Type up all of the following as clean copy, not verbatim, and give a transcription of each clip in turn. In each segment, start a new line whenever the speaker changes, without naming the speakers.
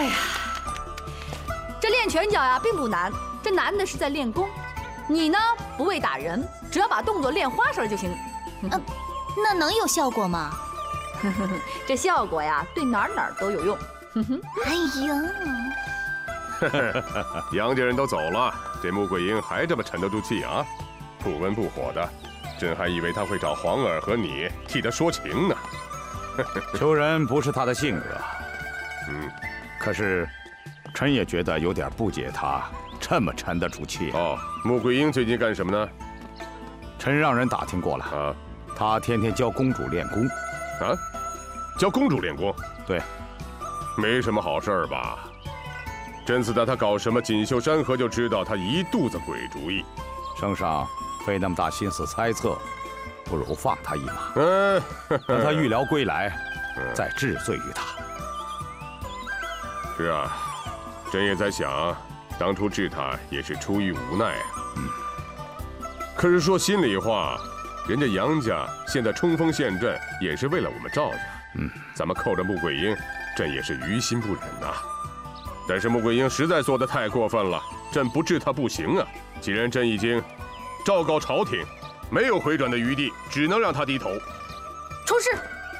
哎呀，这练拳脚呀并不难，这难的是在练功。你呢不为打人，只要把动作练花哨就行。
那能有效果吗？
这效果呀，对哪儿都有用。
哎呀，
杨家人都走了，这穆桂英还这么沉得住气啊？不温不火的，朕还以为他会找皇儿和你替他说情呢。
求人不是他的性格，可是臣也觉得有点不解他这么沉得住气。
哦，穆桂英最近干什么呢？
臣让人打听过了
啊，
他天天教公主练功。
啊，教公主练功？
对，
没什么好事儿吧？朕自打他搞什么锦绣山河就知道他一肚子鬼主意。
圣上费那么大心思猜测，不如放他一马，等他预疗归来，再治罪于他。
是啊，朕也在想，当初治他也是出于无奈啊。可是说心里话，人家杨家现在冲锋陷阵，也是为了我们赵家。咱们扣着穆桂英，朕也是于心不忍呐。但是穆桂英实在做得太过分了，朕不治她不行啊。既然朕已经昭告朝廷，没有回转的余地，只能让她低头。
出事！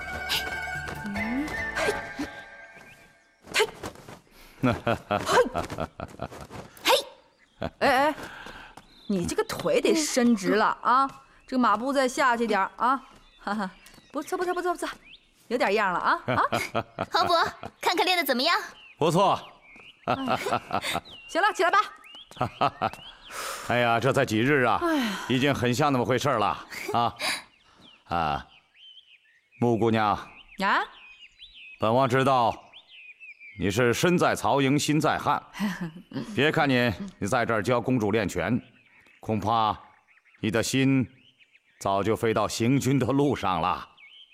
哎，你这个腿得伸直了啊！这个马步再下去点啊！哈哈，不错，有点样了啊！
皇伯，看看练得怎么样？
不错。
行了，起来吧。
哎呀，这才几日啊，已经很像那么回事了啊！穆姑娘
啊，
本王知道你是身在曹营心在汉，别看你在这儿教公主练拳，恐怕你的心早就飞到行军的路上了。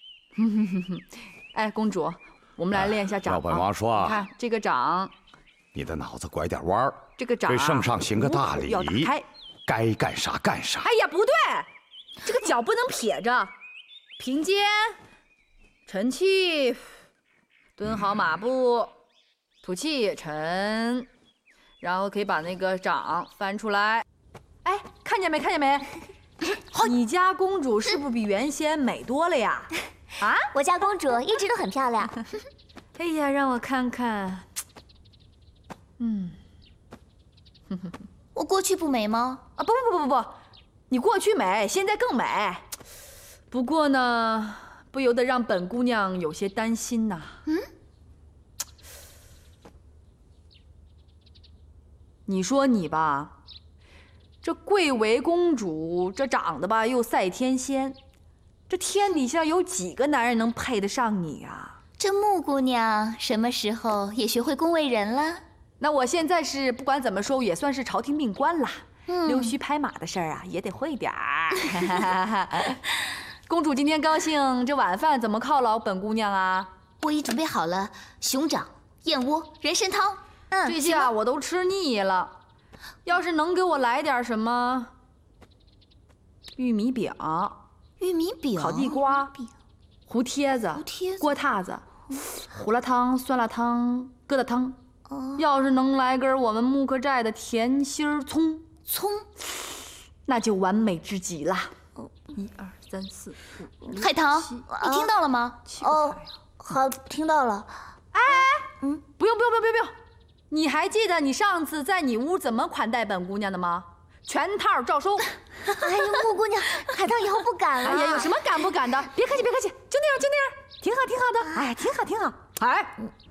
哎，公主，我们来练一下掌。
照本王说啊，
你看这个掌，
你的脑子拐点弯儿，
这个掌
对圣上行个大礼，
要打开，
该干啥干啥。
哎呀，不对，这个脚不能撇着，平肩，沉气，蹲好马步，吐气沉，然后可以把那个掌翻出来。哎，看见没？你家公主是不是比原先美多了呀？啊，
我家公主一直都很漂亮。
哎呀，让我看看。
我过去不美吗？
啊，不，你过去美，现在更美。不过呢，不由得让本姑娘有些担心呐。你说你吧，这贵为公主，这长得吧又赛天仙，这天底下有几个男人能配得上你啊？
这穆姑娘什么时候也学会恭维人了？
那我现在是不管怎么说，也算是朝廷命官啦。溜须拍马的事儿啊，也得会点儿。公主今天高兴，这晚饭怎么犒劳本姑娘啊？
我已准备好了熊掌、燕窝、人参汤。
这些啊我都吃腻了。要是能给我来点什么玉米饼、烤地瓜、糊贴子、锅塌子、胡辣汤、酸辣汤、疙瘩汤。要是能来根我们木克寨的甜心葱，那就完美至极啦。1、2、3、4、5、6、
海棠，你听到了吗？
好，听到了。
哎，不用，你还记得你上次在你屋怎么款待本姑娘的吗？全套照收。
哎呀，穆姑娘，海棠以后不敢了。
哎呀，有什么敢不敢的？别客气，就那样，挺好的。哎，挺好。哎，